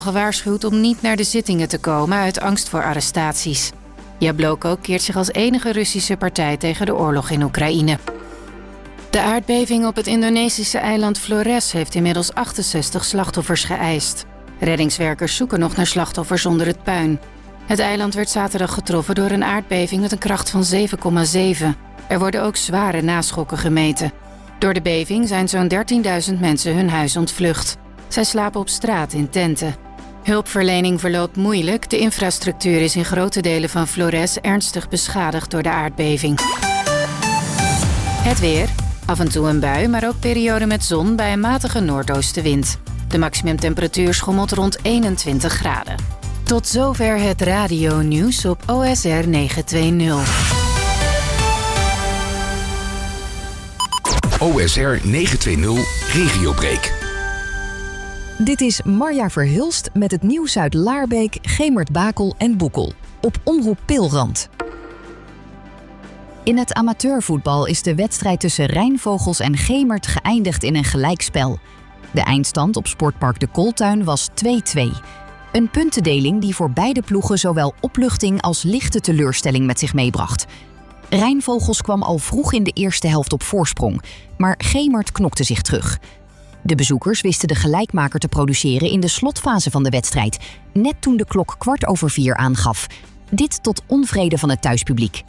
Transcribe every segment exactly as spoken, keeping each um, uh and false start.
gewaarschuwd om niet naar de zittingen te komen uit angst voor arrestaties. Jabloko keert zich als enige Russische partij tegen de oorlog in Oekraïne. De aardbeving op het Indonesische eiland Flores heeft inmiddels achtenzestig slachtoffers geëist. Reddingswerkers zoeken nog naar slachtoffers onder het puin. Het eiland werd zaterdag getroffen door een aardbeving met een kracht van zeven komma zeven. Er worden ook zware naschokken gemeten. Door de beving zijn zo'n dertienduizend mensen hun huis ontvlucht. Zij slapen op straat in tenten. Hulpverlening verloopt moeilijk. De infrastructuur is in grote delen van Flores ernstig beschadigd door de aardbeving. Het weer. Af en toe een bui, maar ook perioden met zon bij een matige noordoostenwind. De maximumtemperatuur schommelt rond eenentwintig graden. Tot zover het radio-nieuws op O S R negenhonderdtwintig. O S R negenhonderdtwintig Regiobreak. Dit is Marja Verhulst met het nieuws uit Laarbeek, Gemert-Bakel en Boekel. Op Omroep Pilrand. In het amateurvoetbal is de wedstrijd tussen Rijnvogels en Gemert geëindigd in een gelijkspel. De eindstand op sportpark De Kooltuin was twee-twee. Een puntendeling die voor beide ploegen zowel opluchting als lichte teleurstelling met zich meebracht. Rijnvogels kwam al vroeg in de eerste helft op voorsprong, maar Gemert knokte zich terug. De bezoekers wisten de gelijkmaker te produceren in de slotfase van de wedstrijd, net toen de klok kwart over vier aangaf. Dit tot onvrede van het thuispubliek.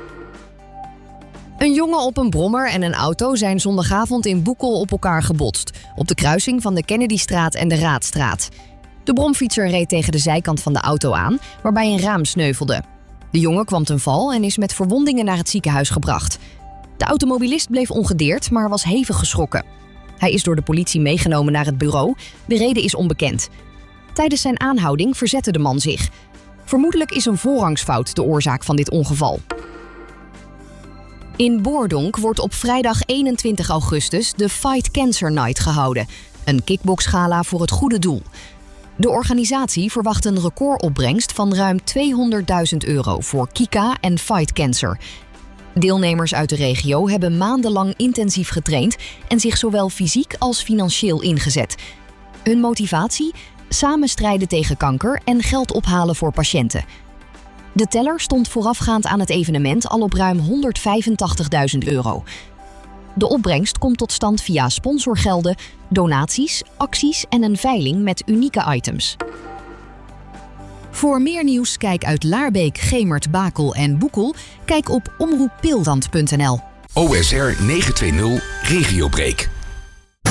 Een jongen op een brommer en een auto zijn zondagavond in Boekel op elkaar gebotst, op de kruising van de Kennedystraat en de Raadstraat. De bromfietser reed tegen de zijkant van de auto aan, waarbij een raam sneuvelde. De jongen kwam ten val en is met verwondingen naar het ziekenhuis gebracht. De automobilist bleef ongedeerd, maar was hevig geschrokken. Hij is door de politie meegenomen naar het bureau. De reden is onbekend. Tijdens zijn aanhouding verzette de man zich. Vermoedelijk is een voorrangsfout de oorzaak van dit ongeval. In Boordonk wordt op vrijdag eenentwintig augustus de Fight Cancer Night gehouden. Een kickboxgala voor het goede doel. De organisatie verwacht een recordopbrengst van ruim tweehonderdduizend euro voor Kika en Fight Cancer. Deelnemers uit de regio hebben maandenlang intensief getraind en zich zowel fysiek als financieel ingezet. Hun motivatie? Samen strijden tegen kanker en geld ophalen voor patiënten. De teller stond voorafgaand aan het evenement al op ruim honderdvijfentachtigduizend euro. De opbrengst komt tot stand via sponsorgelden, donaties, acties en een veiling met unieke items. Voor meer nieuws kijk uit Laarbeek, Gemert, Bakel en Boekel. Kijk op omroep pilrand punt n l. O S R negenhonderdtwintig Regiobreak.